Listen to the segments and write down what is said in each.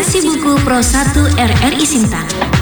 Esensi Buku Pro 1 RRI Sintang.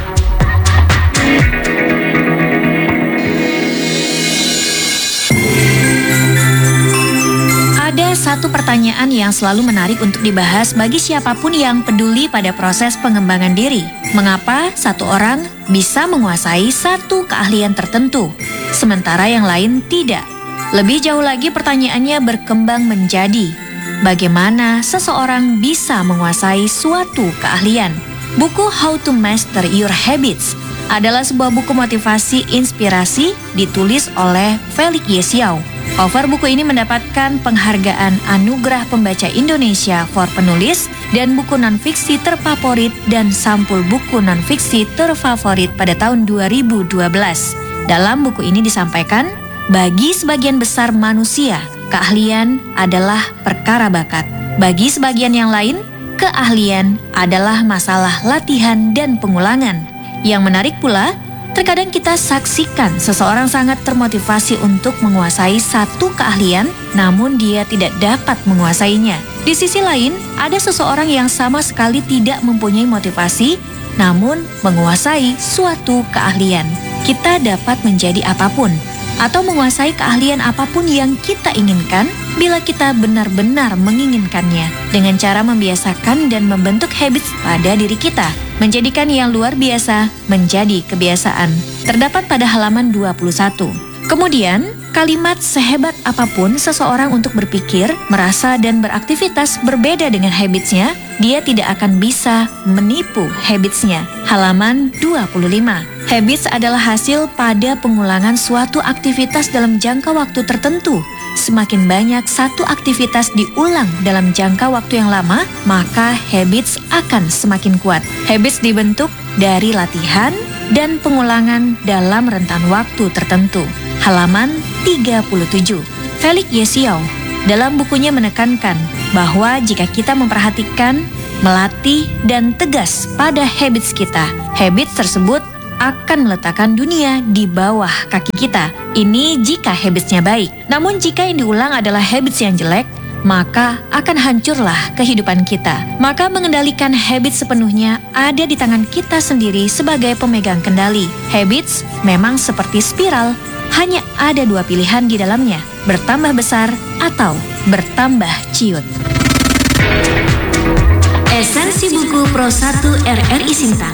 Ada satu pertanyaan yang selalu menarik untuk dibahas bagi siapapun yang peduli pada proses pengembangan diri. Mengapa satu orang bisa menguasai satu keahlian tertentu, sementara yang lain tidak? Lebih jauh lagi pertanyaannya berkembang menjadi, bagaimana seseorang bisa menguasai suatu keahlian? Buku How to Master Your Habits adalah sebuah buku motivasi inspirasi ditulis oleh Felix Yesiau. Cover buku ini mendapatkan penghargaan Anugerah Pembaca Indonesia for penulis dan buku nonfiksi terfavorit dan sampul buku nonfiksi terfavorit pada tahun 2012. Dalam buku ini disampaikan, bagi sebagian besar manusia, keahlian adalah perkara bakat. Bagi sebagian yang lain, keahlian adalah masalah latihan dan pengulangan. Yang menarik pula, terkadang kita saksikan seseorang sangat termotivasi untuk menguasai satu keahlian, namun dia tidak dapat menguasainya. Di sisi lain, ada seseorang yang sama sekali tidak mempunyai motivasi, namun menguasai suatu keahlian. Kita dapat menjadi apapun, atau menguasai keahlian apapun yang kita inginkan bila kita benar-benar menginginkannya dengan cara membiasakan dan membentuk habits pada diri kita, menjadikan yang luar biasa menjadi kebiasaan. Terdapat pada halaman 21. Kemudian, kalimat sehebat apapun seseorang untuk berpikir, merasa, dan beraktivitas berbeda dengan habitsnya, dia tidak akan bisa menipu habitsnya. Halaman 25. Habits adalah hasil pada pengulangan suatu aktivitas dalam jangka waktu tertentu. Semakin banyak satu aktivitas diulang dalam jangka waktu yang lama, maka habits akan semakin kuat. Habits dibentuk dari latihan dan pengulangan dalam rentan waktu tertentu. Halaman 37. Felix Yesiau dalam bukunya menekankan bahwa jika kita memperhatikan, melatih, dan tegas pada habits kita, habits tersebut akan meletakkan dunia di bawah kaki kita. Ini jika habitsnya baik. Namun jika yang diulang adalah habits yang jelek, maka akan hancurlah kehidupan kita. Maka mengendalikan habits sepenuhnya ada di tangan kita sendiri sebagai pemegang kendali. Habits memang seperti spiral, hanya ada dua pilihan di dalamnya, bertambah besar atau bertambah ciut. Esensi Buku Pro 1 RRI Sintang.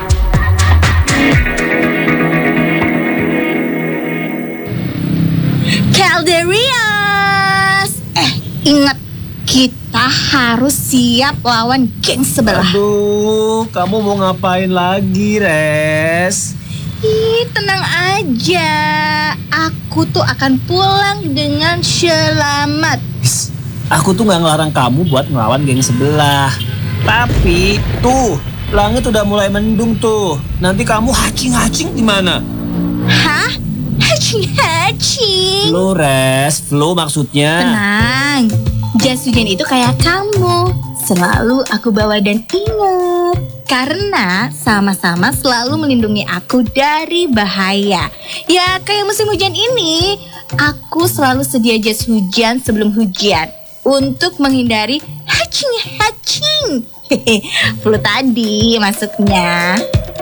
Calderias, ingat, kita harus siap lawan geng sebelah. Aduh, kamu mau ngapain lagi, Res? Tenang aja, aku tuh akan pulang dengan selamat. Aku tuh gak ngelarang kamu buat ngelawan geng sebelah. Tapi, tuh, langit udah mulai mendung tuh. Nanti kamu hacing-hacing di mana? Hah? Hacing-hacing? Flu, Res. Flu maksudnya. Tenang, jas hujan itu kayak kamu. Selalu aku bawa dan ingat. Karena sama-sama selalu melindungi aku dari bahaya. Ya kayak musim hujan ini, aku selalu sedia jas hujan sebelum hujan untuk menghindari hacing-hacing. Flu tadi maksudnya.